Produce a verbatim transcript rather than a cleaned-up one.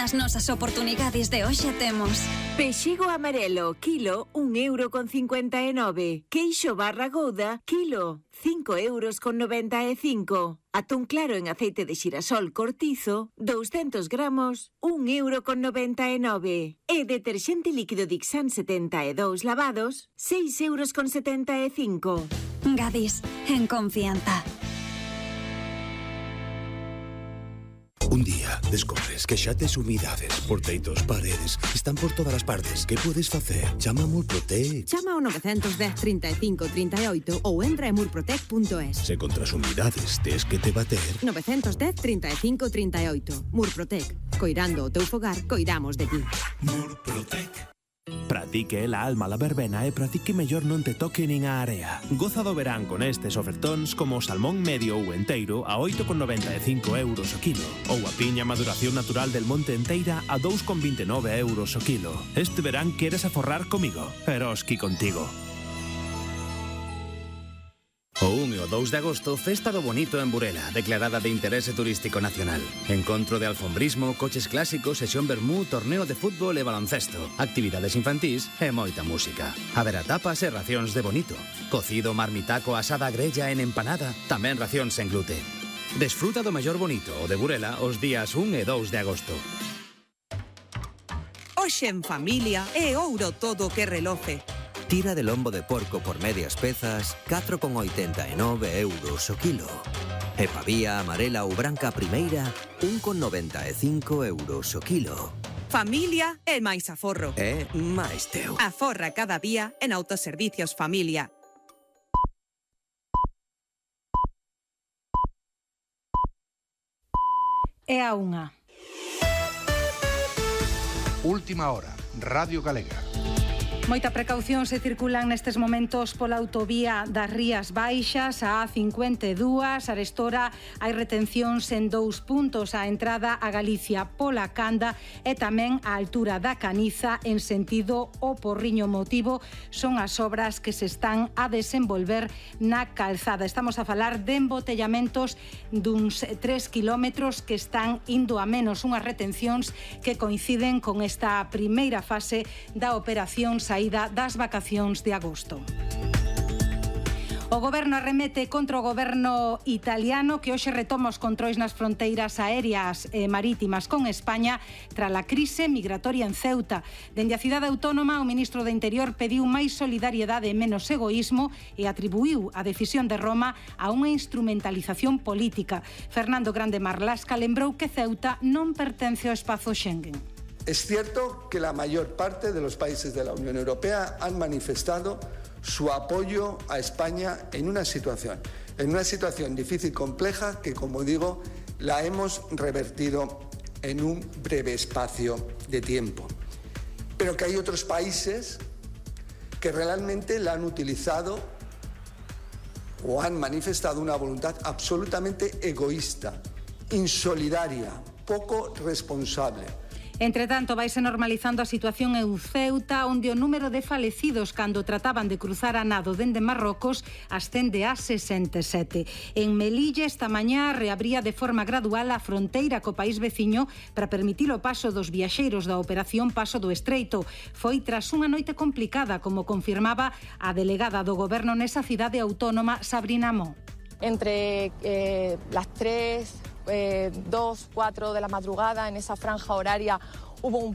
Nas nosas oportunidades de hoxe temos peixigo amarelo, kilo, un euro con cincuenta e nove. Queixo barra gouda, kilo, cinco euros con noventa e cinco. Atún claro en aceite de xirasol cortizo, douscentos gramos, un euro con noventa e nove. E deterxente líquido Dixan setenta e dous lavados, seis euros con setenta e cinco. Gadis, en confianza. Un día descobres que xa tes humidades, porteitos, paredes, están por todas as partes. Que podes facer? Chama a Murprotec. Chama ao nove un cero, trinta e cinco, trinta e oito ou entra en murprotec punto es. Se contra as humidades tes que te bater. nove un cero, trinta e cinco, trinta e oito. Murprotec. Coirando o teu fogar, coiramos de ti. Murprotec. Pratique la alma la verbena e pratique mellor non te toque nin a area. Goza do verán con estes ofertóns como o salmón medio ou enteiro a oito con noventa e cinco euros o kilo ou a piña maduración natural del monte enteira a dous con vinte e nove euros o kilo. Este verán queres aforrar comigo, Eroski contigo. O un e o dous de agosto, Festa do Bonito en Burela, declarada de interese turístico nacional. Encontro de alfombrismo, coches clásicos, sesión vermú, torneo de fútbol e baloncesto, actividades infantís e moita música. Haberá tapas e racións de bonito. Cocido, marmitaco, asada a grella en empanada, tamén racións sen glute. Desfruta do mellor bonito o de Burela os días un e dous de agosto. Hoxe en familia é ouro todo o que reloce. Tira de lombo de porco por medias pezas, catro con oitenta e nove euros o kilo. E pavía amarela ou branca primeira, un con noventa e cinco euros o kilo. Familia é máis aforro. É máis teu. Aforra cada día en Autoservicios Familia. É a unha. Última hora, Radio Galega. Moita precaución se circulan nestes momentos pola autovía das Rías Baixas, a A cincuenta e dúas, arestora hai retencións en dous puntos, a entrada a Galicia pola Canda e tamén a altura da Caniza en sentido o Porriño. Motivo son as obras que se están a desenvolver na calzada. Estamos a falar de embotellamentos duns tres kilómetros que están indo a menos, unhas retencións que coinciden con esta primeira fase da operación saída das vacacións de agosto. O goberno arremete contra o goberno italiano que hoxe retoma os controis nas fronteiras aéreas e marítimas con España tras a crise migratoria en Ceuta. Dende a cidade autónoma, o ministro de Interior pediu máis solidariedade e menos egoísmo e atribuiu a decisión de Roma a unha instrumentalización política. Fernando Grande Marlasca lembrou que Ceuta non pertence ao espazo Schengen. Es cierto que la mayor parte de los países de la Unión Europea han manifestado su apoyo a España en una situación, en una situación difícil, compleja, que, como digo, la hemos revertido en un breve espacio de tiempo. Pero que hay otros países que realmente la han utilizado o han manifestado una voluntad absolutamente egoísta, insolidaria, poco responsable. Entre tanto, vaise normalizando a situación en Ceuta, onde o número de falecidos cando trataban de cruzar a nado dende Marrocos ascende a sesenta e sete. En Melilla, esta mañá, reabría de forma gradual a fronteira co país veciño para permitir o paso dos viaxeiros da operación Paso do Estreito. Foi tras unha noite complicada, como confirmaba a delegada do goberno nesa cidade autónoma, Sabrina Mo. Entre eh, las tres... Eh, dos, cuatro de la madrugada, en esa franja horaria hubo un